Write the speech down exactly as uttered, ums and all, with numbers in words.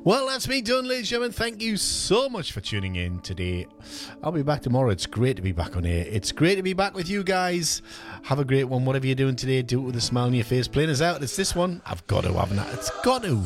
Well, that's me done, ladies and gentlemen. Thank you so much for tuning in today. I'll be back tomorrow. It's great to be back on here. It's great to be back with you guys. Have a great one. Whatever you're doing today, do it with a smile on your face. Playing us out. It's this one. I've got to, haven't I? It's got to.